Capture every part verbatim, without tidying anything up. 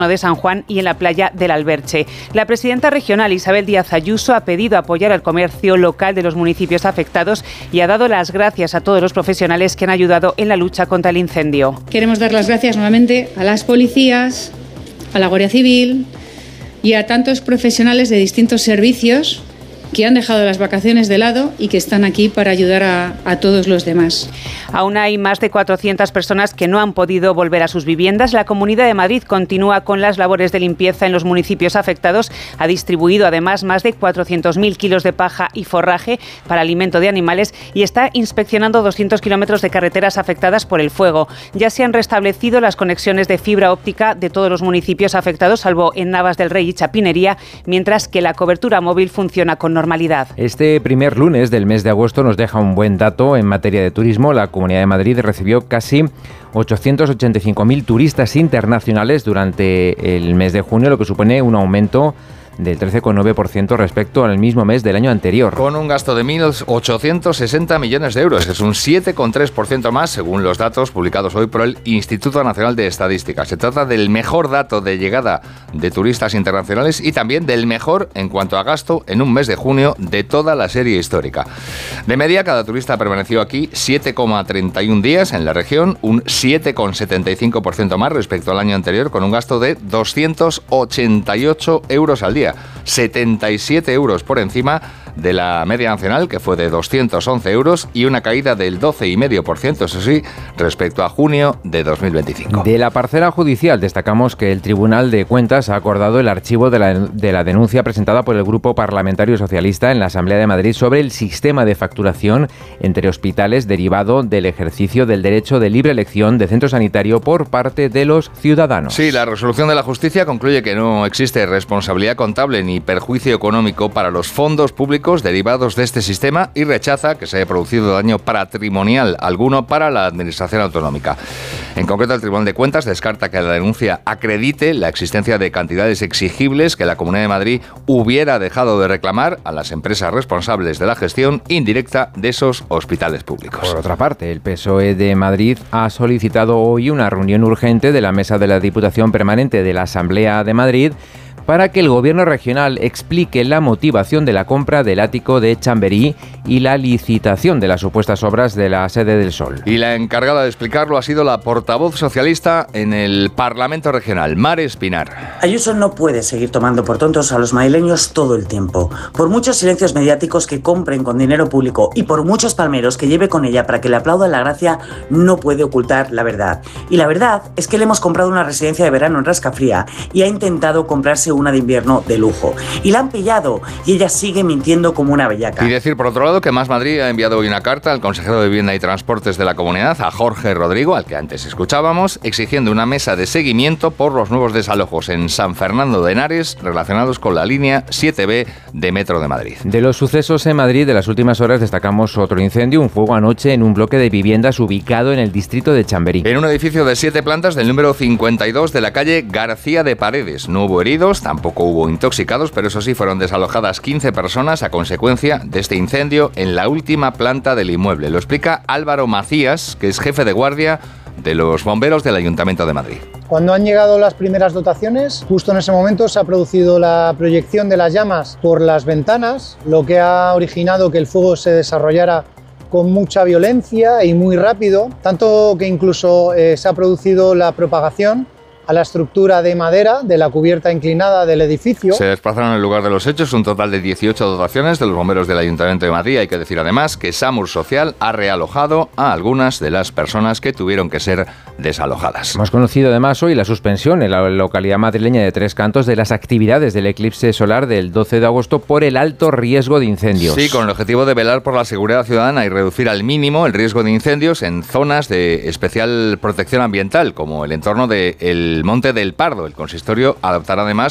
de San Juan y en la playa del Alberche. La presidenta regional Isabel Díaz Ayuso ha pedido apoyar al comercio local de los municipios afectados y ha dado las gracias a todos los profesionales que han ayudado en la lucha contra el incendio. Queremos dar las gracias nuevamente a las policías, a la Guardia Civil y a tantos profesionales de distintos servicios que han dejado las vacaciones de lado y que están aquí para ayudar a, a todos los demás. Aún hay más de cuatrocientas personas que no han podido volver a sus viviendas. La Comunidad de Madrid continúa con las labores de limpieza en los municipios afectados. Ha distribuido además más de cuatrocientos mil kilos de paja y forraje para alimento de animales y está inspeccionando doscientos kilómetros de carreteras afectadas por el fuego. Ya se han restablecido las conexiones de fibra óptica de todos los municipios afectados, salvo en Navas del Rey y Chapinería, mientras que la cobertura móvil funciona con normalidad. Este primer lunes del mes de agosto nos deja un buen dato en materia de turismo. La Comunidad de Madrid recibió casi ochocientos ochenta y cinco mil turistas internacionales durante el mes de junio, lo que supone un aumento del trece coma nueve por ciento respecto al mismo mes del año anterior. Con un gasto de mil ochocientos sesenta millones de euros. Es un siete coma tres por ciento más, según los datos publicados hoy por el Instituto Nacional de Estadística. Se trata del mejor dato de llegada de turistas internacionales y también del mejor en cuanto a gasto en un mes de junio de toda la serie histórica. De media, cada turista permaneció aquí siete coma treinta y uno días en la región, un siete coma setenta y cinco por ciento más respecto al año anterior, con un gasto de doscientos ochenta y ocho euros al día. setenta y siete euros por encima de la media nacional, que fue de doscientos once euros, y una caída del doce coma cinco por ciento, eso sí, respecto a junio de dos mil veinticinco. De la parcela judicial destacamos que el Tribunal de Cuentas ha acordado el archivo de la, de la denuncia presentada por el Grupo Parlamentario Socialista en la Asamblea de Madrid sobre el sistema de facturación entre hospitales derivado del ejercicio del derecho de libre elección de centro sanitario por parte de los ciudadanos. Sí, la resolución de la justicia concluye que no existe responsabilidad contable ni perjuicio económico para los fondos públicos derivados de este sistema y rechaza que se haya producido daño patrimonial alguno para la Administración autonómica. En concreto, el Tribunal de Cuentas descarta que la denuncia acredite la existencia de cantidades exigibles que la Comunidad de Madrid hubiera dejado de reclamar a las empresas responsables de la gestión indirecta de esos hospitales públicos. Por otra parte, el P S O E de Madrid ha solicitado hoy una reunión urgente de la Mesa de la Diputación Permanente de la Asamblea de Madrid para que el Gobierno regional explique la motivación de la compra del ático de Chamberí y la licitación de las supuestas obras de la Sede del Sol. Y la encargada de explicarlo ha sido la portavoz socialista en el Parlamento Regional, Mar Espinar. Ayuso no puede seguir tomando por tontos a los madrileños todo el tiempo. Por muchos silencios mediáticos que compren con dinero público y por muchos palmeros que lleve con ella para que le aplaudan la gracia, no puede ocultar la verdad. Y la verdad es que le hemos comprado una residencia de verano en Rascafría y ha intentado comprarse una de invierno de lujo. Y la han pillado y ella sigue mintiendo como una bellaca. Y decir, por otro lado, que Más Madrid ha enviado hoy una carta al consejero de Vivienda y Transportes de la comunidad, a Jorge Rodrigo, al que antes escuchábamos, exigiendo una mesa de seguimiento por los nuevos desalojos en San Fernando de Henares relacionados con la línea siete B de Metro de Madrid. De los sucesos en Madrid de las últimas horas destacamos otro incendio, un fuego anoche en un bloque de viviendas ubicado en el distrito de Chamberí. En un edificio de siete plantas del número cincuenta y dos de la calle García de Paredes. No hubo heridos, tampoco hubo intoxicados, pero eso sí, fueron desalojadas quince personas a consecuencia de este incendio en la última planta del inmueble. Lo explica Álvaro Macías, que es jefe de guardia de los bomberos del Ayuntamiento de Madrid. Cuando han llegado las primeras dotaciones, justo en ese momento se ha producido la proyección de las llamas por las ventanas, lo que ha originado que el fuego se desarrollara con mucha violencia y muy rápido, tanto que incluso eh, se ha producido la propagación a la estructura de madera de la cubierta inclinada del edificio. Se desplazaron al lugar de los hechos un total de dieciocho dotaciones de los bomberos del Ayuntamiento de Madrid. Hay que decir además que SAMUR Social ha realojado a algunas de las personas que tuvieron que ser desalojadas. Hemos conocido además hoy la suspensión en la localidad madrileña de Tres Cantos de las actividades del eclipse solar del doce de agosto por el alto riesgo de incendios. Sí, con el objetivo de velar por la seguridad ciudadana y reducir al mínimo el riesgo de incendios en zonas de especial protección ambiental, como el entorno del Monte del Pardo. El consistorio adoptará además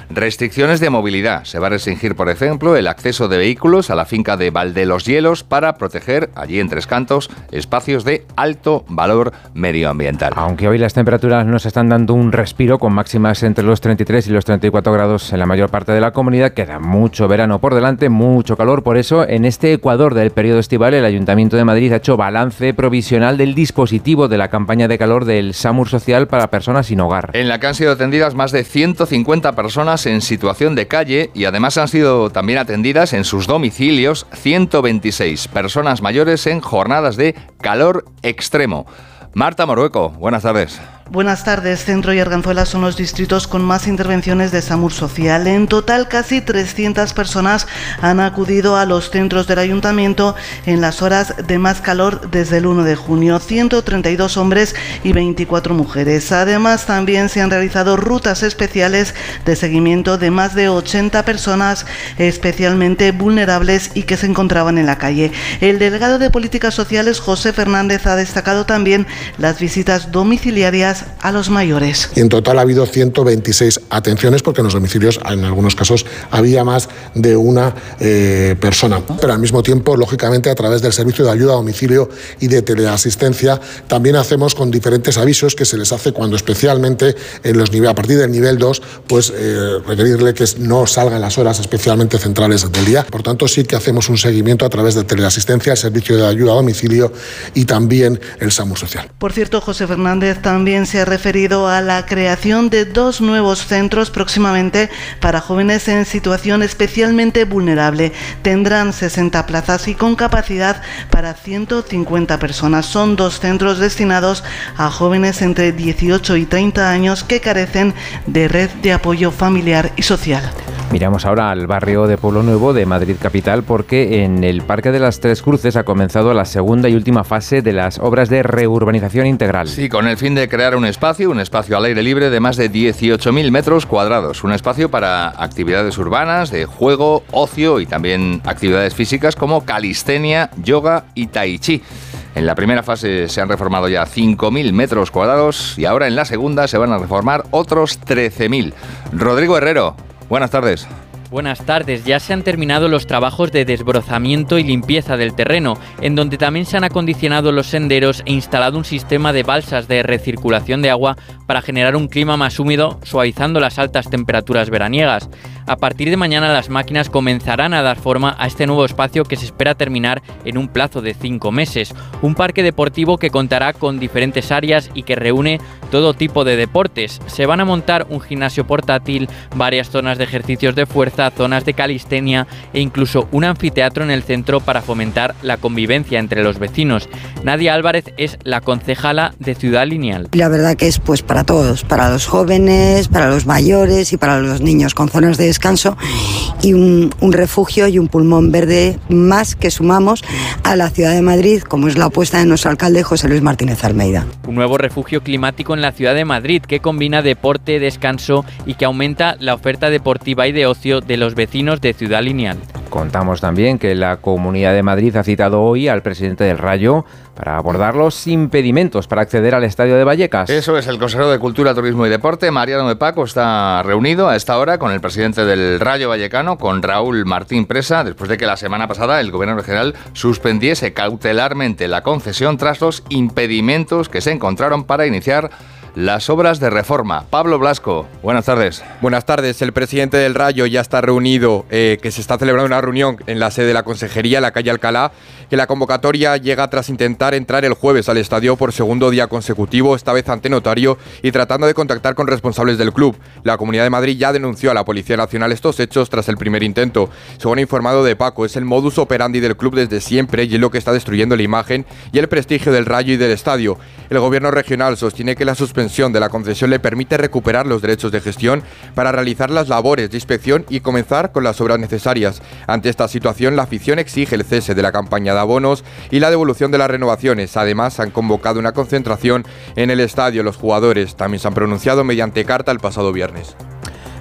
restricciones de movilidad. Se va a restringir, por ejemplo, el acceso de vehículos a la finca de Valdeloshielos para proteger, allí en Tres Cantos, espacios de alto valor medioambiental. Aunque hoy las temperaturas nos están dando un respiro con máximas entre los treinta y tres y los treinta y cuatro grados en la mayor parte de la comunidad, queda mucho verano por delante, mucho calor. Por eso, en este Ecuador del periodo estival, el Ayuntamiento de Madrid ha hecho balance provisional del dispositivo de la campaña de calor del SAMUR Social para personas sin hogar. En la que han sido atendidas más de ciento cincuenta personas en situación de calle y además han sido también atendidas en sus domicilios ciento veintiséis personas mayores en jornadas de calor extremo. Marta Morueco, buenas tardes. Buenas tardes. Centro y Arganzuela son los distritos con más intervenciones de SAMUR Social. En total, casi trescientas personas han acudido a los centros del Ayuntamiento en las horas de más calor desde el uno de junio. ciento treinta y dos hombres y veinticuatro mujeres. Además, también se han realizado rutas especiales de seguimiento de más de ochenta personas especialmente vulnerables y que se encontraban en la calle. El delegado de Políticas Sociales, José Fernández, ha destacado también las visitas domiciliarias a los mayores. Y en total ha habido ciento veintiséis atenciones porque en los domicilios en algunos casos había más de una eh, persona. Pero al mismo tiempo, lógicamente, a través del servicio de ayuda a domicilio y de teleasistencia, también hacemos con diferentes avisos que se les hace cuando especialmente en los niveles, a partir del nivel dos, pues eh, requerirle que no salgan las horas especialmente centrales del día. Por tanto, sí que hacemos un seguimiento a través de teleasistencia, el servicio de ayuda a domicilio y también el SAMUR Social. Por cierto, José Fernández también se ha referido a la creación de dos nuevos centros próximamente para jóvenes en situación especialmente vulnerable. Tendrán sesenta plazas y con capacidad para ciento cincuenta personas. Son dos centros destinados a jóvenes entre dieciocho y treinta años que carecen de red de apoyo familiar y social. Miramos ahora al barrio de Pueblo Nuevo de Madrid capital porque en el Parque de las Tres Cruces ha comenzado la segunda y última fase de las obras de reurbanización integral. Sí, con el fin de crear un espacio, un espacio al aire libre de más de dieciocho mil metros cuadrados. Un espacio para actividades urbanas, de juego, ocio y también actividades físicas como calistenia, yoga y tai chi. En la primera fase se han reformado ya cinco mil metros cuadrados y ahora en la segunda se van a reformar otros trece mil. Rodrigo Herrero, buenas tardes. Buenas tardes. Ya se han terminado los trabajos de desbrozamiento y limpieza del terreno, en donde también se han acondicionado los senderos e instalado un sistema de balsas de recirculación de agua para generar un clima más húmedo, suavizando las altas temperaturas veraniegas. A partir de mañana las máquinas comenzarán a dar forma a este nuevo espacio que se espera terminar en un plazo de cinco meses. Un parque deportivo que contará con diferentes áreas y que reúne todo tipo de deportes. Se van a montar un gimnasio portátil, varias zonas de ejercicios de fuerza, zonas de calistenia e incluso un anfiteatro en el centro para fomentar la convivencia entre los vecinos. Nadia Álvarez es la concejala de Ciudad Lineal. La verdad que es pues para todos, para los jóvenes, para los mayores y para los niños, con zonas de descanso y un, un refugio y un pulmón verde más que sumamos a la ciudad de Madrid, como es la apuesta de nuestro alcalde José Luis Martínez Almeida. Un nuevo refugio climático en la ciudad de Madrid que combina deporte, descanso y que aumenta la oferta deportiva y de ocio de los vecinos de Ciudad Lineal. Contamos también que la Comunidad de Madrid ha citado hoy al presidente del Rayo para abordar los impedimentos para acceder al Estadio de Vallecas. Eso es, el consejero de Cultura, Turismo y Deporte, Mariano de Paco, está reunido a esta hora con el presidente del Rayo Vallecano, con Raúl Martín Presa, después de que la semana pasada el gobierno regional suspendiese cautelarmente la concesión tras los impedimentos que se encontraron para iniciar las obras de reforma. Pablo Blasco, buenas tardes. Buenas tardes. El presidente del Rayo ya está reunido, eh, que se está celebrando una reunión en la sede de la Consejería, en la calle Alcalá, que la convocatoria llega tras intentar entrar el jueves al estadio por segundo día consecutivo, esta vez ante notario y tratando de contactar con responsables del club. La Comunidad de Madrid ya denunció a la Policía Nacional estos hechos tras el primer intento. Según ha informado de Paco, es el modus operandi del club desde siempre y es lo que está destruyendo la imagen y el prestigio del Rayo y del estadio. El gobierno regional sostiene que la suspensión de la concesión le permite recuperar los derechos de gestión para realizar las labores de inspección y comenzar con las obras necesarias. Ante esta situación, la afición exige el cese de la campaña de abonos y la devolución de las renovaciones. Además, han convocado una concentración en el estadio. Los jugadores también se han pronunciado mediante carta el pasado viernes.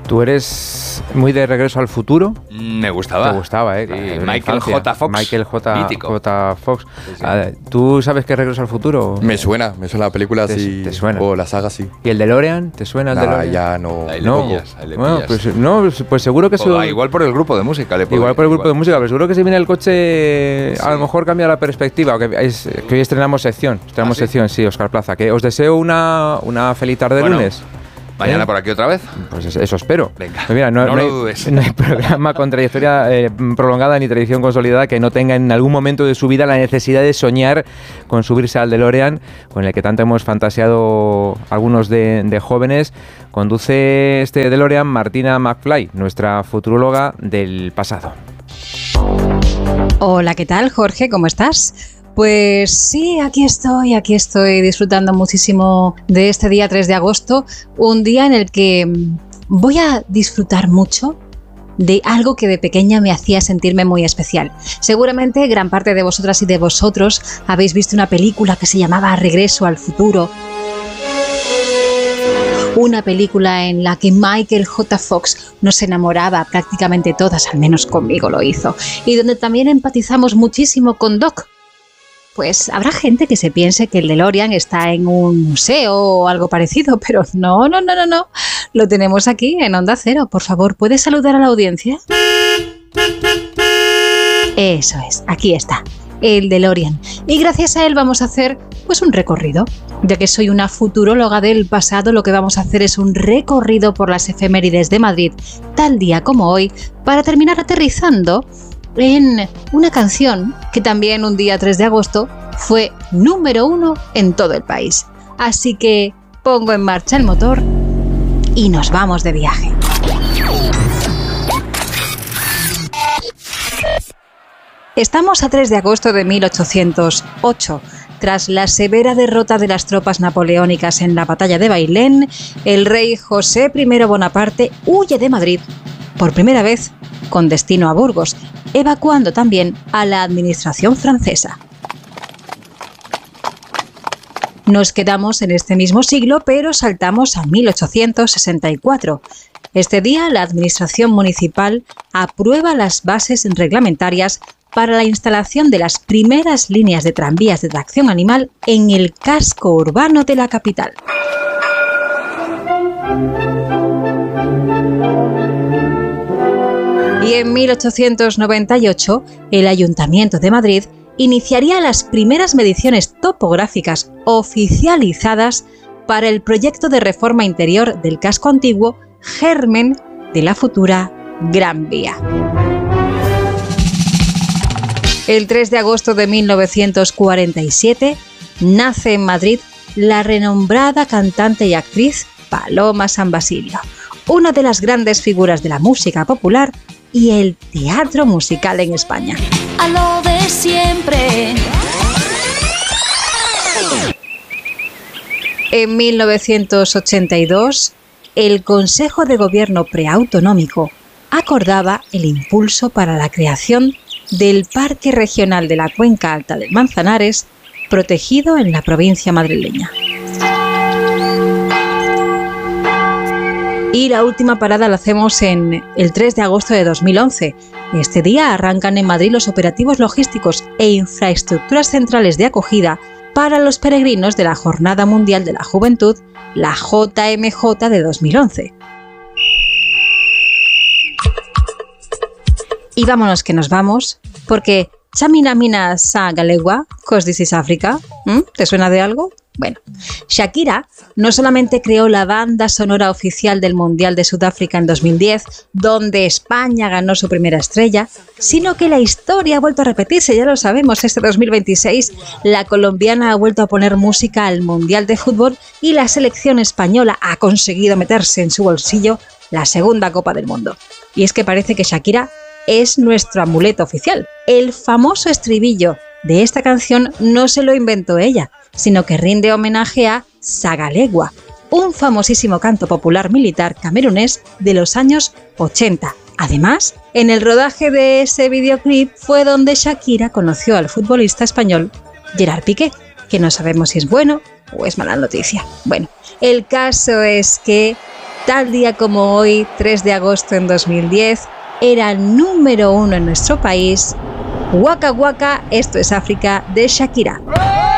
¿Tú eres muy de Regreso al Futuro? Me gustaba. Te gustaba, ¿eh? Sí, Michael J. Fox. Michael J. Mítico. J. Fox. Sí, sí. ¿Tú sabes qué es Regreso al Futuro? Me suena, me suena la película ¿Te, así. ¿Te suena? O la saga sí. ¿Y el DeLorean? ¿Te suena el Nah, DeLorean? ya no. Ahí le No, pillas, ahí le bueno, pillas. pues, no, pues seguro que... O, se, igual por el grupo de música. Le puedo igual decir, por el grupo igual. de música, pero seguro que si viene el coche, Sí. a lo mejor cambia la perspectiva. Que, es, que hoy estrenamos sección. Estrenamos ¿Ah, sí? sección, sí, Óscar Plaza. Que os deseo una, una feliz tarde de Bueno, lunes. Mañana ¿Eh? por aquí otra vez. Pues eso, eso espero. Venga, Pues mira, no, no no lo hay, dudes. no hay programa con trayectoria eh, prolongada ni tradición consolidada que no tenga en algún momento de su vida la necesidad de soñar con subirse al DeLorean, con el que tanto hemos fantaseado algunos de, de jóvenes. Conduce este DeLorean Martina McFly, nuestra futuróloga del pasado. Hola, ¿qué tal, Jorge? ¿Cómo estás? Pues sí, aquí estoy, aquí estoy disfrutando muchísimo de este día tres de agosto, un día en el que voy a disfrutar mucho de algo que de pequeña me hacía sentirme muy especial. Seguramente gran parte de vosotras y de vosotros habéis visto una película que se llamaba Regreso al Futuro. Una película en la que Michael J. Fox nos enamoraba prácticamente todas, al menos conmigo lo hizo, y donde también empatizamos muchísimo con Doc. Pues habrá gente que se piense que el DeLorean está en un museo o algo parecido, pero no, no, no, no, no. Lo tenemos aquí en Onda Cero. Por favor, ¿puedes saludar a la audiencia? Eso es, aquí está, el DeLorean. Y gracias a él vamos a hacer, pues, un recorrido. Ya que soy una futuróloga del pasado, lo que vamos a hacer es un recorrido por las efemérides de Madrid, tal día como hoy, para terminar aterrizando en una canción que también un día tres de agosto fue número uno en todo el país. Así que pongo en marcha el motor y nos vamos de viaje. Estamos a tres de agosto de mil ochocientos ocho. Tras la severa derrota de las tropas napoleónicas en la batalla de Bailén, el rey José primero Bonaparte huye de Madrid por primera vez con destino a Burgos, evacuando también a la administración francesa. Nos quedamos en este mismo siglo, pero saltamos a mil ochocientos sesenta y cuatro. Este día, la administración municipal aprueba las bases reglamentarias para la instalación de las primeras líneas de tranvías de tracción animal en el casco urbano de la capital. Y en mil ochocientos noventa y ocho, el Ayuntamiento de Madrid iniciaría las primeras mediciones topográficas oficializadas para el proyecto de reforma interior del casco antiguo, germen de la futura Gran Vía. El tres de agosto de mil novecientos cuarenta y siete nace en Madrid la renombrada cantante y actriz Paloma San Basilio, una de las grandes figuras de la música popular y el teatro musical en España. A lo de siempre. En mil novecientos ochenta y dos, el Consejo de Gobierno Preautonómico acordaba el impulso para la creación del Parque Regional de la Cuenca Alta del Manzanares, protegido en la provincia madrileña. Y la última parada la hacemos en el tres de agosto de dos mil once. Este día arrancan en Madrid los operativos logísticos e infraestructuras centrales de acogida para los peregrinos de la Jornada Mundial de la Juventud, la J M J de dos mil once. Y vámonos que nos vamos, porque Chamina Mina Sa Galegua, Cos This is Africa, ¿Mm? ¿Te suena de algo? Bueno, Shakira no solamente creó la banda sonora oficial del Mundial de Sudáfrica en dos mil diez, donde España ganó su primera estrella, sino que la historia ha vuelto a repetirse, ya lo sabemos, este dos mil veintiséis la colombiana ha vuelto a poner música al Mundial de Fútbol y la selección española ha conseguido meterse en su bolsillo la segunda Copa del Mundo. Y es que parece que Shakira es nuestro amuleto oficial. El famoso estribillo de esta canción no se lo inventó ella, sino que rinde homenaje a Sagalegua, un famosísimo canto popular militar camerunés de los años ochenta. Además, en el rodaje de ese videoclip fue donde Shakira conoció al futbolista español Gerard Piqué, que no sabemos si es bueno o es mala noticia. Bueno, el caso es que Tal día como hoy, tres de agosto en dos mil diez, era número uno en nuestro país. Waka Waka, esto es África, de Shakira.